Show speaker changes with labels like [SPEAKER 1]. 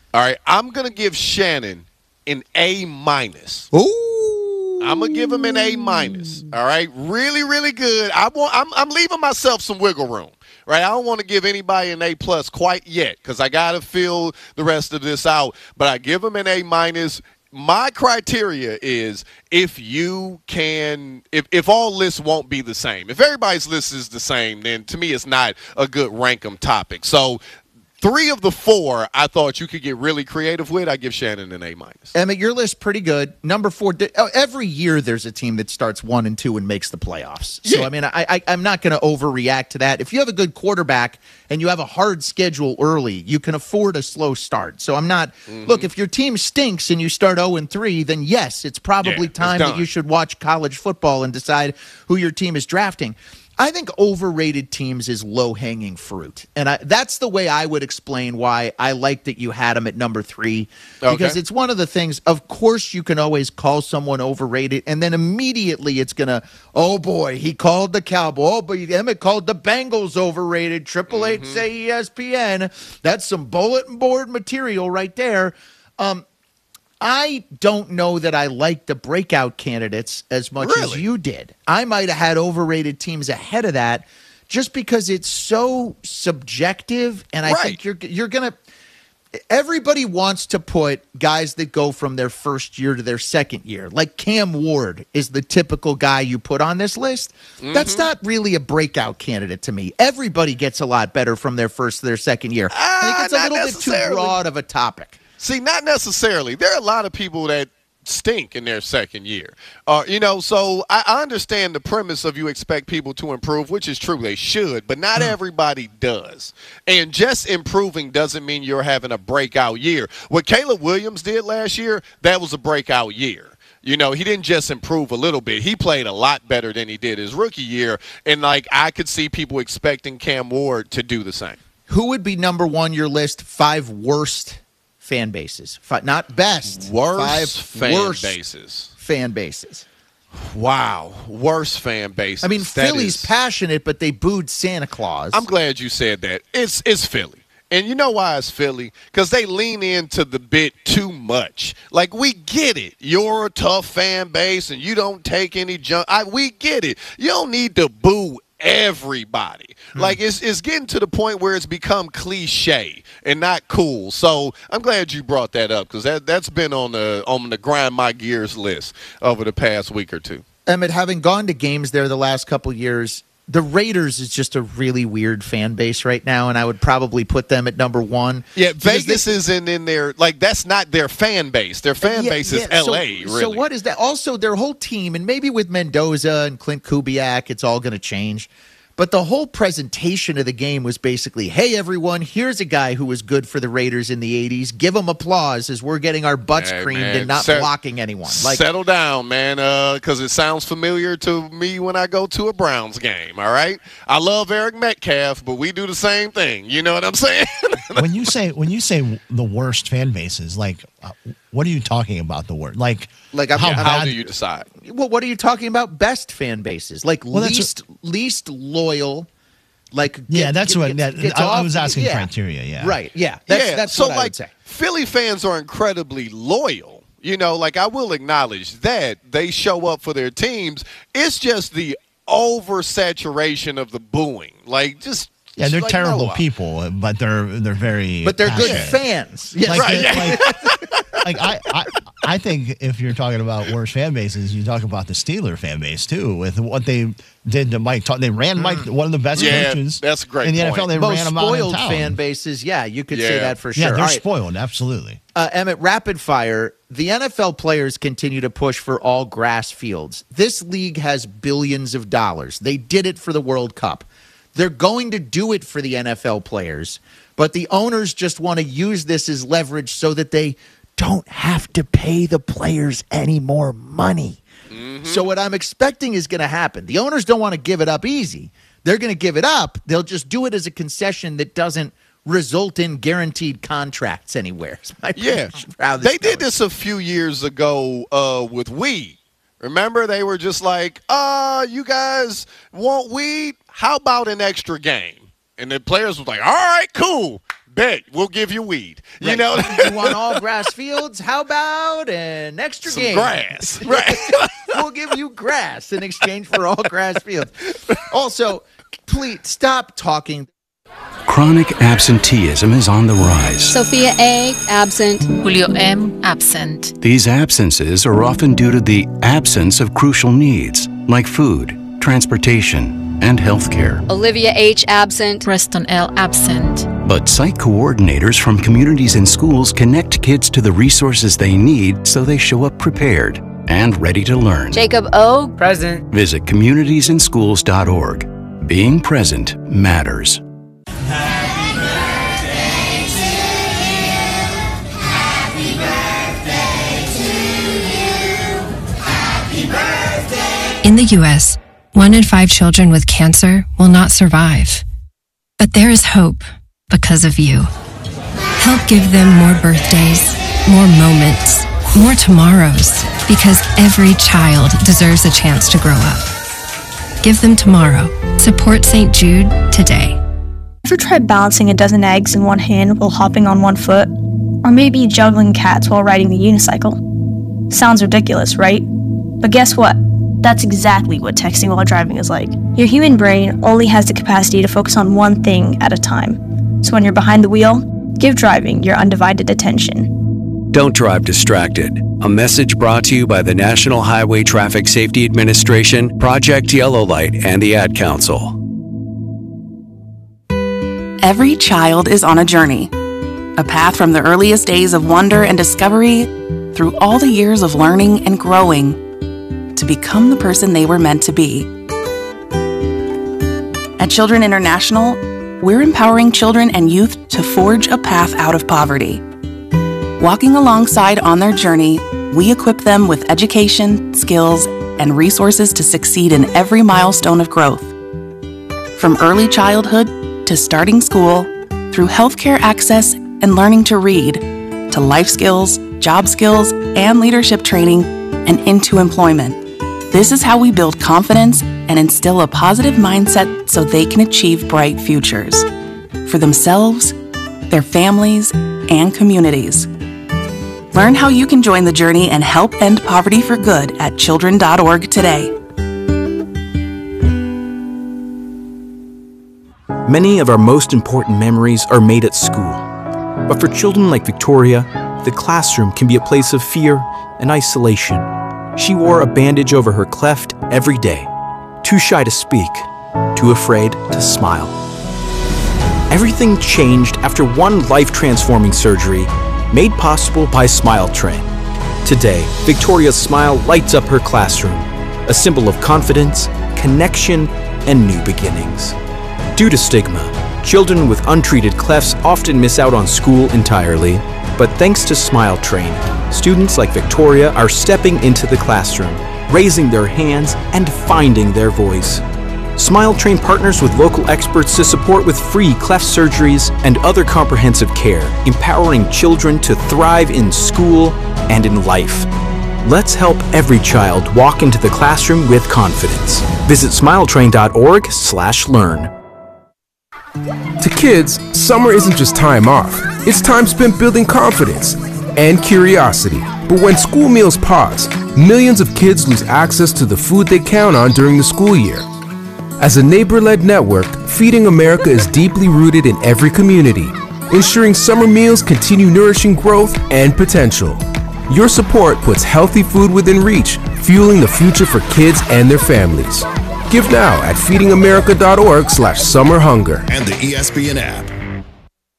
[SPEAKER 1] All right, I'm gonna give Shannon an A minus.
[SPEAKER 2] Ooh.
[SPEAKER 1] I'm gonna give him an A minus. All right, really, really good. I'm leaving myself some wiggle room. Right, I don't want to give anybody an A plus quite yet because I gotta feel the rest of this out. But I give him an A minus. My criteria is if all lists won't be the same. If everybody's list is the same, then to me it's not a good rank 'em topic. So 3 of the 4 I thought you could get really creative with. I give Shannon an A minus.
[SPEAKER 2] Emmett, your list pretty good. Number 4. Every year there's a team that starts 1 and 2 and makes the playoffs. So
[SPEAKER 1] Yeah.
[SPEAKER 2] I mean, I'm not going to overreact to that. If you have a good quarterback and you have a hard schedule early, you can afford a slow start. So I'm not. Look, if your team stinks and you start 0 and 3, then yes, it's probably
[SPEAKER 1] Yeah, it's
[SPEAKER 2] time that
[SPEAKER 1] done.
[SPEAKER 2] you should watch college football and decide who your team is drafting. I think overrated teams is low-hanging fruit. And that's the way I would explain why I like that you had them at number 3. Because
[SPEAKER 1] Okay.
[SPEAKER 2] it's one of the things, of course, you can always call someone overrated, and then immediately it's going to, oh, boy, he called the Cowboys. Oh, but Emmett called the Bengals overrated. Triple H say ESPN. That's some bulletin board material right there. I don't know that I like the breakout candidates as much as
[SPEAKER 1] Really?
[SPEAKER 2] you did. I might have had overrated teams ahead of that just because it's so subjective. And I think you're going to – everybody wants to put guys that go from their first year to their second year. Like Cam Ward is the typical guy you put on this list. That's not really a breakout candidate to me. Everybody gets a lot better from their first to their second year. I think it's a
[SPEAKER 1] Not
[SPEAKER 2] little bit too
[SPEAKER 1] necessarily.
[SPEAKER 2] broad of a topic.
[SPEAKER 1] See, not necessarily. There are a lot of people that stink in their second year. So I understand the premise of you expect people to improve, which is true. They should, but not everybody does. And just improving doesn't mean you're having a breakout year. What Caleb Williams did last year, that was a breakout year. He didn't just improve a little bit. He played a lot better than he did his rookie year. And, I could see people expecting Cam Ward to do the same.
[SPEAKER 2] Who would be number 1 your list? 5 worst fan bases, not best.
[SPEAKER 1] Worst
[SPEAKER 2] 5
[SPEAKER 1] fan
[SPEAKER 2] worst
[SPEAKER 1] bases.
[SPEAKER 2] fan bases.
[SPEAKER 1] Wow. Worst fan bases.
[SPEAKER 2] I mean,
[SPEAKER 1] That
[SPEAKER 2] Philly's
[SPEAKER 1] is-
[SPEAKER 2] passionate, but they booed Santa Claus.
[SPEAKER 1] I'm glad you said that. It's Philly. And you know why it's Philly? Because they lean into the bit too much. We get it. You're a tough fan base and you don't take any junk. We get it. You don't need to boo everybody. It's getting to the point where it's become cliche and not cool. So I'm glad you brought that up because that's been on the grind my gears list over the past week or two.
[SPEAKER 2] Emmett, having gone to games there the last couple years, the Raiders is just a really weird fan base right now, and I would probably put them at number 1.
[SPEAKER 1] Yeah, Vegas isn't in there. That's not their fan base. Their fan base is L.A., really.
[SPEAKER 2] So what is that? Also, their whole team, and maybe with Mendoza and Clint Kubiak, it's all going to change. But the whole presentation of the game was basically, hey, everyone, here's a guy who was good for the Raiders in the 80s. Give him applause as we're getting our butts creamed and not blocking anyone.
[SPEAKER 1] Settle down, man, because it sounds familiar to me when I go to a Browns game, all right? I love Eric Metcalf, but we do the same thing. You know what I'm saying?
[SPEAKER 3] when you say the worst fan bases, what are you talking about? The word
[SPEAKER 1] how do you decide?
[SPEAKER 2] Well, what are you talking about? Best fan bases, least loyal.
[SPEAKER 3] That's what I was asking. Criteria, yeah,
[SPEAKER 2] right, yeah. That's
[SPEAKER 1] so
[SPEAKER 2] what I would say.
[SPEAKER 1] Philly fans are incredibly loyal. I will acknowledge that they show up for their teams. It's just the oversaturation of the booing,
[SPEAKER 3] Yeah, they're terrible people, but they're very.
[SPEAKER 2] But they're
[SPEAKER 3] passionate.
[SPEAKER 2] good fans. Yes.
[SPEAKER 3] I think if you're talking about worst fan bases, you talk about the Steeler fan base too, with what they did to Mike. They ran Mike, one of the best coaches.
[SPEAKER 1] That's a great
[SPEAKER 3] in the
[SPEAKER 1] point.
[SPEAKER 3] NFL. They
[SPEAKER 2] Most
[SPEAKER 3] ran him out of
[SPEAKER 2] spoiled
[SPEAKER 3] town.
[SPEAKER 2] fan bases. Yeah, you could say that for sure.
[SPEAKER 3] Yeah, they're
[SPEAKER 2] All right.
[SPEAKER 3] spoiled. Absolutely.
[SPEAKER 2] Emmett, rapid fire. The NFL players continue to push for all grass fields. This league has billions of dollars. They did it for the World Cup. They're going to do it for the NFL players, but the owners just want to use this as leverage so that they don't have to pay the players any more money. So what I'm expecting is going to happen. The owners don't want to give it up easy. They're going to give it up. They'll just do it as a concession that doesn't result in guaranteed contracts anywhere.
[SPEAKER 1] They did this a few years ago with weed. Remember, they were just like, you guys want weed? How about an extra game? And the players was like, all right, cool. bet we'll give you weed.
[SPEAKER 2] Right.
[SPEAKER 1] You know,
[SPEAKER 2] you want all grass fields? How about an extra
[SPEAKER 1] some
[SPEAKER 2] game?
[SPEAKER 1] grass, right?
[SPEAKER 2] We'll give you grass in exchange for all grass fields. Also, please stop talking.
[SPEAKER 4] Chronic absenteeism is on the rise.
[SPEAKER 5] Sophia A., absent.
[SPEAKER 6] Julio M., absent.
[SPEAKER 4] These absences are often due to the absence of crucial needs like food, transportation, and healthcare.
[SPEAKER 5] Olivia H., absent.
[SPEAKER 6] Preston L., absent.
[SPEAKER 4] But site coordinators from communities and schools connect kids to the resources they need so they show up prepared and ready to learn.
[SPEAKER 5] Jacob O.,
[SPEAKER 7] present.
[SPEAKER 4] Visit communitiesinschools.org. Being present matters.
[SPEAKER 8] In the U.S., 1 in 5 children with cancer will not survive. But there is hope because of you. Help give them more birthdays, more moments, more tomorrows, because every child deserves a chance to grow up. Give them tomorrow. Support St. Jude today.
[SPEAKER 9] Ever tried balancing a dozen eggs in one hand while hopping on one foot? Or maybe juggling cats while riding the unicycle? Sounds ridiculous, right? But guess what? That's exactly what texting while driving is like. Your human brain only has the capacity to focus on one thing at a time. So when you're behind the wheel, give driving your undivided attention.
[SPEAKER 10] Don't drive distracted. A message brought to you by the National Highway Traffic Safety Administration, Project Yellow Light, and the Ad Council.
[SPEAKER 11] Every child is on a journey. A path from the earliest days of wonder and discovery through all the years of learning and growing to become the person they were meant to be. At Children International, we're empowering children and youth to forge a path out of poverty. Walking alongside on their journey, we equip them with education, skills, and resources to succeed in every milestone of growth. From early childhood to starting school, through healthcare access and learning to read, to life skills, job skills, and leadership training, and into employment. This is how we build confidence and instill a positive mindset so they can achieve bright futures for themselves, their families, and communities. Learn how you can join the journey and help end poverty for good at children.org today.
[SPEAKER 12] Many of our most important memories are made at school. But for children like Victoria, the classroom can be a place of fear and isolation. She wore a bandage over her cleft every day, too shy to speak, too afraid to smile. Everything changed after one life-transforming surgery made possible by Smile Train. Today, Victoria's smile lights up her classroom, a symbol of confidence, connection, and new beginnings. Due to stigma, children with untreated clefts often miss out on school entirely, but thanks to Smile Train, students like Victoria are stepping into the classroom, raising their hands, and finding their voice. Smile Train partners with local experts to support with free cleft surgeries and other comprehensive care, empowering children to thrive in school and in life. Let's help every child walk into the classroom with confidence. Visit smiletrain.org/learn.
[SPEAKER 13] To kids, summer isn't just time off. It's time spent building confidence and curiosity. But when school meals pause, millions of kids lose access to the food they count on during the school year. As a neighbor-led network, Feeding America is deeply rooted in every community, ensuring summer meals continue nourishing growth and potential. Your support puts healthy food within reach, fueling the future for kids and their families. Give now at feedingamerica.org/summerhunger.
[SPEAKER 14] And the ESPN app.